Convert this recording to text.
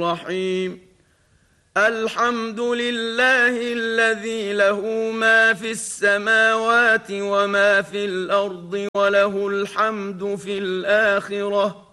الرحيم الحمد لله الذي له ما في السماوات وما في الأرض وله الحمد في الآخرة